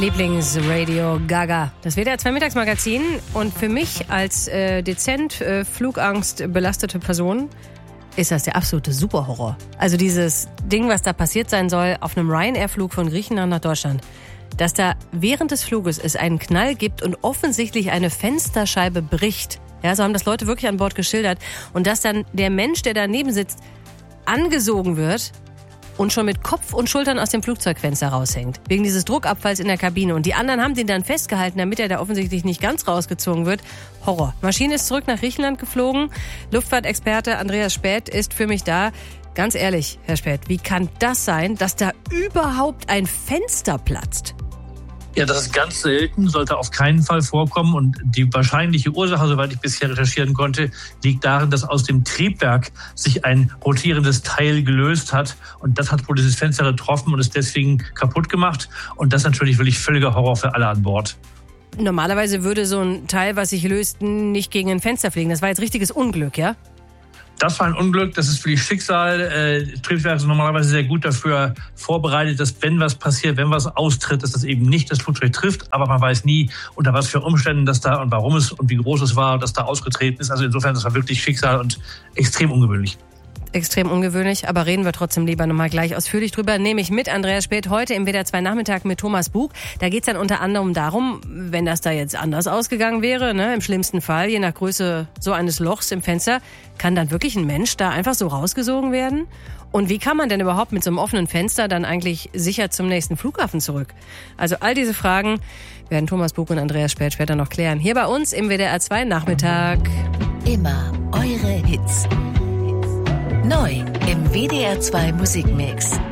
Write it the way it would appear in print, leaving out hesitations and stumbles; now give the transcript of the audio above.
Lieblingsradio Gaga. Das WDR 2 Mittagsmagazin. Und für mich als dezent Flugangst belastete Person ist das der absolute Superhorror. Also dieses Ding, was da passiert sein soll auf einem Ryanair-Flug von Griechenland nach Deutschland. Dass da während des Fluges es einen Knall gibt und offensichtlich eine Fensterscheibe bricht. Ja, so haben das Leute wirklich an Bord geschildert. Und dass dann der Mensch, der daneben sitzt, angesogen wird und schon mit Kopf und Schultern aus dem Flugzeugfenster raushängt. Wegen dieses Druckabfalls in der Kabine. Und die anderen haben den dann festgehalten, damit er da offensichtlich nicht ganz rausgezogen wird. Horror. Maschine ist zurück nach Griechenland geflogen. Luftfahrtexperte Andreas Späth ist für mich da. Ganz ehrlich, Herr Späth, wie kann das sein, dass da überhaupt ein Fenster platzt? Ja, das ist ganz selten, sollte auf keinen Fall vorkommen. Und die wahrscheinliche Ursache, soweit ich bisher recherchieren konnte, liegt darin, dass aus dem Triebwerk sich ein rotierendes Teil gelöst hat. Und das hat wohl dieses Fenster getroffen und ist deswegen kaputt gemacht. Und das ist natürlich wirklich völliger Horror für alle an Bord. Normalerweise würde so ein Teil, was sich löst, nicht gegen ein Fenster fliegen. Das war jetzt richtiges Unglück, ja? Das war ein Unglück, das ist wirklich Schicksal. Triebwerke sind normalerweise sehr gut dafür vorbereitet, dass wenn was passiert, wenn was austritt, dass das eben nicht das Flugzeug trifft. Aber man weiß nie, unter was für Umständen das da und warum es und wie groß es war, dass da ausgetreten ist. Also insofern, das war wirklich Schicksal und extrem ungewöhnlich. Extrem ungewöhnlich, aber reden wir trotzdem lieber nochmal gleich ausführlich drüber. Nämlich mit Andreas Späth heute im WDR 2 Nachmittag mit Thomas Bug. Da geht's dann unter anderem darum, wenn das da jetzt anders ausgegangen wäre, ne, im schlimmsten Fall, je nach Größe so eines Lochs im Fenster, kann dann wirklich ein Mensch da einfach so rausgesogen werden? Und wie kann man denn überhaupt mit so einem offenen Fenster dann eigentlich sicher zum nächsten Flughafen zurück? Also all diese Fragen werden Thomas Bug und Andreas Späth später noch klären. Hier bei uns im WDR 2 Nachmittag. Immer eure Hits. Neu im WDR 2 Musikmix.